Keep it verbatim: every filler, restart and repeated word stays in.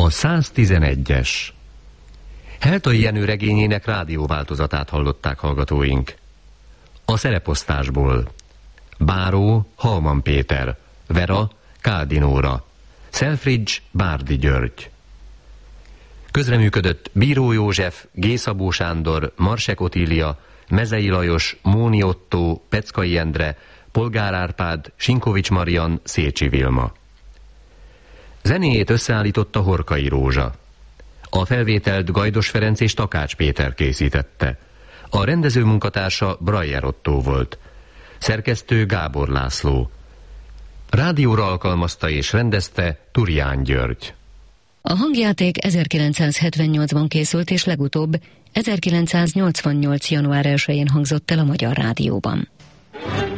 A száztizenegyes. Heltai Jenő regényének rádióváltozatát hallották hallgatóink. A szereposztásból: Báró Halman Péter, Vera Káldi Nóra, Selfridge Bárdi György. Közreműködött Bíró József, G. Szabó Sándor, Marsek Otília, Mezei Lajos, Móni Ottó, Peckai Endre, Polgár Árpád, Sinkovics Marian, Szécsi Vilma. Zenéjét összeállította Horkai Rózsa. A felvételt Gajdos Ferenc és Takács Péter készítette. A rendező munkatársa Brajer Ottó volt. Szerkesztő Gábor László. Rádióra alkalmazta és rendezte Turján György. A hangjáték ezerkilencszázhetvennyolcban készült, és legutóbb ezerkilencszáznyolcvannyolc. január elsején hangzott el a Magyar Rádióban.